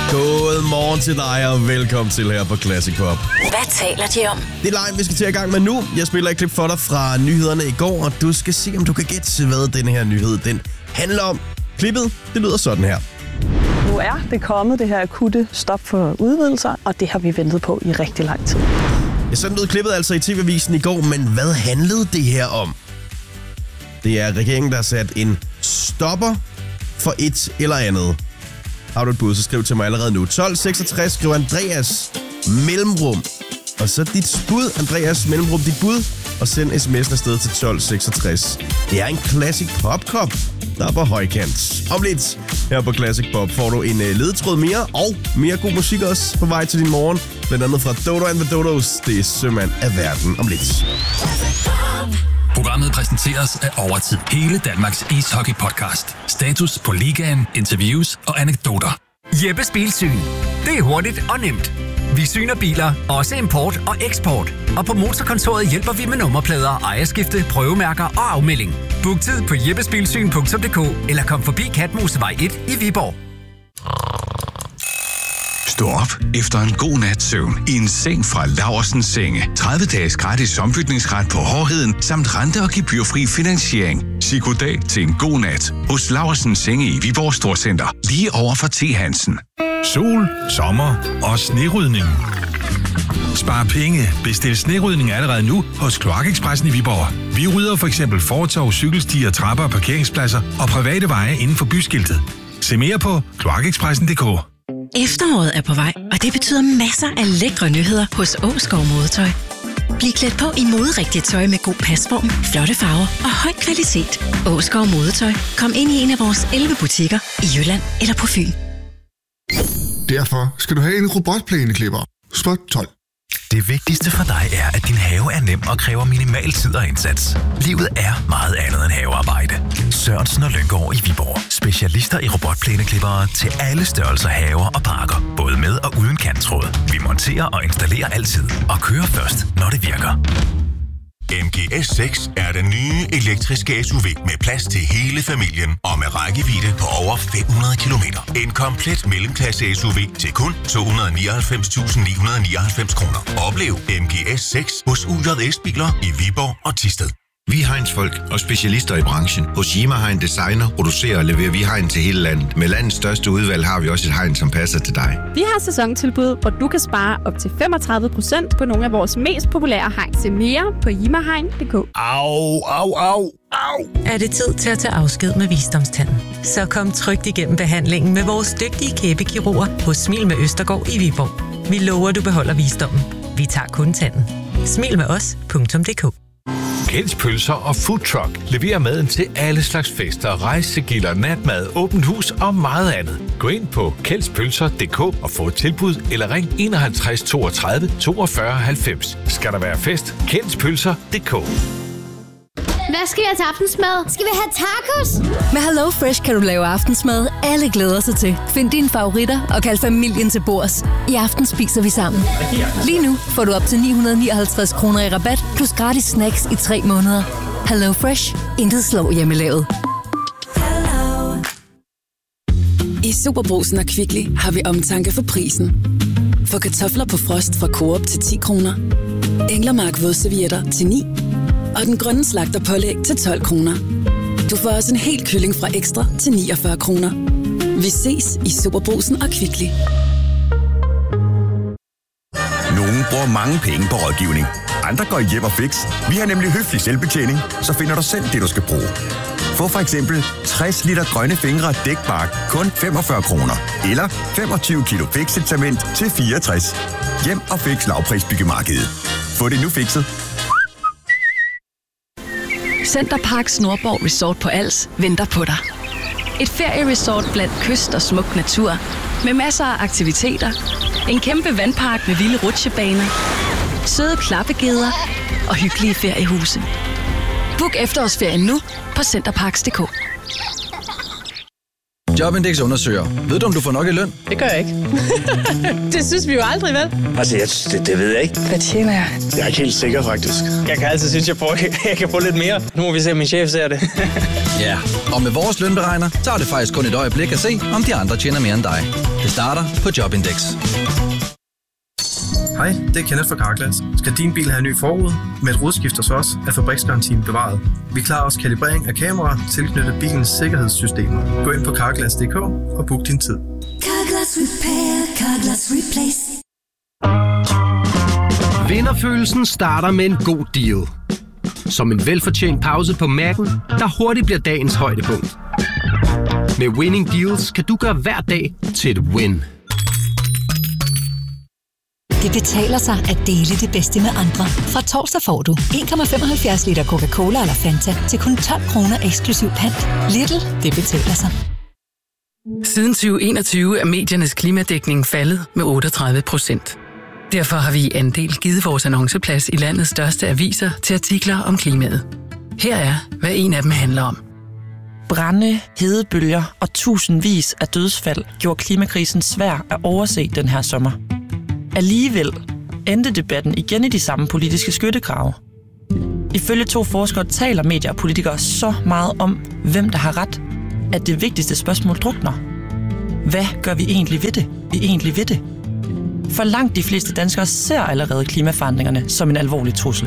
God morgen til dig, og velkommen til her på Classic Pop. Hvad taler de om? Det er line, vi skal til i gang med nu. Jeg spiller et klip for dig fra nyhederne i går, og du skal se, om du kan gætte, hvad den her nyhed den handler om. Klippet, det lyder sådan her. Nu er det kommet, det her akutte stop for udvidelser, og det har vi ventet på i rigtig lang tid. Ja, sådan lød klippet altså i TV-avisen i går, men hvad handlede det her om? Det er regeringen, der har sat en stopper for et eller andet. Har du et bud, så skriv til mig allerede nu. 1266 skriver Andreas mellemrum. Og så dit bud, Andreas mellemrum, dit bud. Og send sms'en afsted til 1266. Det er en Classic Pop-kop, der er på højkant. Om lidt her på Classic Pop får du en ledetråd mere, og mere god musik også på vej til din morgen. Blandt andet fra Dodo and the Dodos. Det er sømand af verden om lidt. Programmet præsenteres af Overtid. Hele Danmarks ishockey-podcast. Status på ligaen, interviews og anekdoter. Jeppes Bilsyn. Det er hurtigt og nemt. Vi syner biler, også import og eksport. Og på Motorkontoret hjælper vi med nummerplader, ejerskifte, prøvemærker og afmelding. Book tid på jeppesbilsyn.dk eller kom forbi Katmosevej 1 i Viborg. Stå op efter en god nats søvn i en seng fra Laursens Senge. 30 dages gratis ombytningsret på hårdheden, samt rente- og gebyrfri finansiering. Sig goddag til en god nat hos Laursens Senge i Viborg Storcenter. Lige over for T. Hansen. Sol, sommer og snerydning. Spar penge. Bestil snerydning allerede nu hos Kloakekspressen i Viborg. Vi rydder for eksempel fortov, cykelstier, trapper og parkeringspladser og private veje inden for byskiltet. Se mere på kloakekspressen.dk. Efteråret er på vej, og det betyder masser af lækre nyheder hos Åskov Modetøj. Bliv klædt på i moderigtigt tøj med god pasform, flotte farver og høj kvalitet. Åskov Modetøj. Kom ind i en af vores 11 butikker i Jylland eller på Fyn. Derfor skal du have en robotplæneklipper. Spot 12. Det vigtigste for dig er, at din have er nem og kræver minimal tid og indsats. Livet er meget andet end havearbejde. Sørensen og Lynggaard i Viborg. Specialister i robotplæneklippere til alle størrelser haver og parker. Både med og uden kanttråd. Vi monterer og installerer altid. Og kører først, når det virker. MGS6 er den nye elektriske SUV med plads til hele familien og med rækkevidde på over 500 km. En komplet mellemklasse SUV til kun 299.999 kroner. Oplev MGS6 hos UJS Biler i Viborg og Thisted. Vi er Heinz-folk og specialister i branchen. Hos Yima Hein Designer producerer og leverer vi hegn til hele landet. Med landets største udvalg har vi også et hegn, som passer til dig. Vi har sæsontilbud, hvor du kan spare op til 35% på nogle af vores mest populære hegn. Se mere på yimahegn.dk. Au, au, au, au. Er det tid til at tage afsked med visdomstanden? Så kom trygt igennem behandlingen med vores dygtige kæbekirurger hos Smil med Østergaard i Viborg. Vi lover, du beholder visdommen. Vi tager kun tanden. Smil med os.dk. Kjelds Pølser og Food Truck leverer maden til alle slags fester, rejsegilder, natmad, åbent hus og meget andet. Gå ind på kjeldspølser.dk og få et tilbud eller ring 51 32 42 90. Skal der være fest? Kjeldspølser.dk. Hvad skal jeg til aftensmad? Skal vi have tacos? Med HelloFresh kan du lave aftensmad, alle glæder sig til. Find dine favoritter og kald familien til bords. I aften spiser vi sammen. Lige nu får du op til 959 kroner i rabat, plus gratis snacks i 3 måneder. HelloFresh. Intet slår hjemmelavet. I Superbrugsen og Kvickly har vi omtanke for prisen. For kartofler på frost fra Coop til 10 kroner. Englermark vådservietter til 9. Og den grønne slagterpålæg til 12 kroner. Du får også en hel kylling fra Ekstra til 49 kroner. Vi ses i Superbrugsen og Kvickly. Nogle bruger mange penge på rådgivning. Andre går i Hjem og Fix. Vi har nemlig høflig selvbetjening, så finder du selv det, du skal bruge. Få for eksempel 60 liter grønne fingre dækbark kun 45 kroner. Eller 25 kilo Fix-cement til 64. Hjem og Fix lavprisbyggemarkedet. Få det nu fikset. Centerparks Nordborg Resort på Als venter på dig. Et ferieresort blandt kyst og smuk natur, med masser af aktiviteter, en kæmpe vandpark med vilde rutsjebaner, søde klappegeder og hyggelige feriehuse. Book efterårsferien nu på centerparks.dk. Jobindex undersøger. Ved du, om du får nok i løn? Det gør jeg ikke. Det synes vi jo aldrig, vel? Altså, det ved jeg ikke. Hvad tjener jeg? Jeg er ikke helt sikker, faktisk. Jeg kan altid synes, jeg kan få lidt mere. Nu må vi se, om min chef ser det. Ja, og med vores lønberegner tager det faktisk kun et øjeblik at se, om de andre tjener mere end dig. Det starter på Jobindex. Hej, det er Kenneth fra Carglass. Skal din bil have en ny forrude? Med et rodskift hos os er fabriksgarantien bevaret. Vi klarer også kalibrering af kameraer tilknyttet bilens sikkerhedssystemer. Gå ind på carglass.dk og book din tid. Carglass Repair, Carglass Replace. Vinderfølelsen starter med en god deal. Som en velfortjent pause på Mac'en, der hurtigt bliver dagens højdepunkt. Med Winning Deals kan du gøre hver dag til et win. Det betaler sig at dele det bedste med andre. Fra torsdag får du 1,75 liter Coca-Cola eller Fanta til kun 12 kroner eksklusiv pant. Lidl, det betaler sig. Siden 2021 er mediernes klimadækning faldet med 38%. Derfor har vi i Andel givet vores annonceplads i landets største aviser til artikler om klimaet. Her er, hvad en af dem handler om. Brande, hedebølger og tusindvis af dødsfald gjorde klimakrisen svær at overse den her sommer. Alligevel endte debatten igen i de samme politiske skyttegrave. Ifølge 2 forskere taler medier og politikere så meget om, hvem der har ret, at det vigtigste spørgsmål drukner. Hvad gør vi egentlig ved det? For langt de fleste danskere ser allerede klimaforandringerne som en alvorlig trussel.